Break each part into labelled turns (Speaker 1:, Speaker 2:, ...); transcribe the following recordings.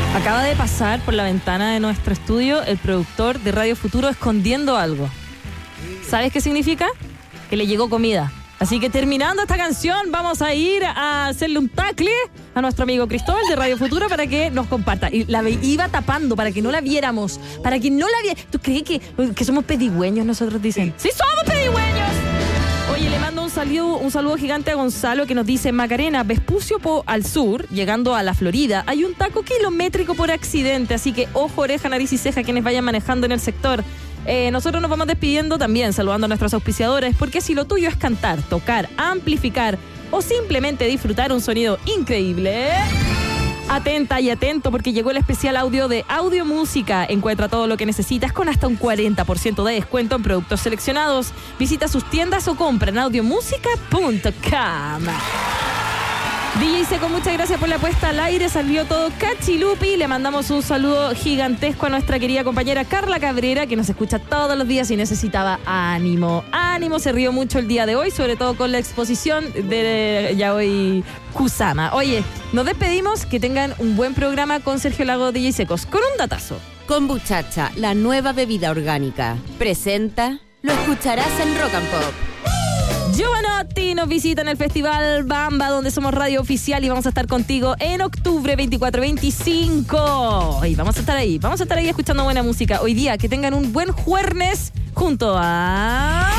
Speaker 1: Acaba de pasar por la ventana de nuestro estudio el productor de Radio Futuro escondiendo algo. ¿Sabes qué significa? Que le llegó comida. Así que terminando esta canción vamos a ir a hacerle un tacle a nuestro amigo Cristóbal de Radio Futuro para que nos comparta. Y la iba tapando para que no la viéramos. Para que no la viéramos. ¿Tú crees que somos pedigüeños nosotros, dicen? ¡Sí somos pedigüeños! Oye, le mando un saludo gigante a Gonzalo que nos dice: Macarena, Vespucio al sur, llegando a la Florida, hay un taco kilométrico por accidente, así que ojo, oreja, nariz y ceja quienes vayan manejando en el sector. Nosotros nos vamos despidiendo también, saludando a nuestros auspiciadores, porque si lo tuyo es cantar, tocar, amplificar o simplemente disfrutar un sonido increíble, atenta y atento porque llegó el especial audio de Audio Música. Encuentra todo lo que necesitas con hasta un 40% de descuento en productos seleccionados. Visita sus tiendas o compra en audiomusica.com. DJ Seco, muchas gracias por la puesta al aire. Salió todo cachilupi. Le mandamos un saludo gigantesco a nuestra querida compañera Carla Cabrera, que nos escucha todos los días y necesitaba ánimo. Ánimo, se rió mucho el día de hoy, sobre todo con la exposición de Yaoi Kusama. Oye, nos despedimos. Que tengan un buen programa con Sergio Lago, DJ Secos, con un datazo.
Speaker 2: Kombuchacha, la nueva bebida orgánica. Presenta, lo escucharás en Rock and Pop.
Speaker 1: Giovanotti nos visita en el Festival Bamba, donde somos radio oficial y vamos a estar contigo en octubre 24-25. Y vamos a estar ahí escuchando buena música. Hoy día, que tengan un buen jueves junto a...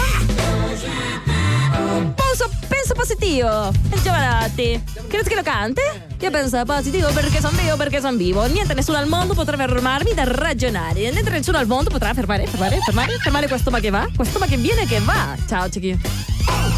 Speaker 1: Penso positivo, el Giovanotti. ¿Quieres che lo cante? Io penso positivo perché son vivo. Niente, nessuno al mondo potrà fermarmi da ragionare. Niente, nessuno al mondo potrà fermare questo ma che va, questo ma che viene che va. Ciao, chiqui.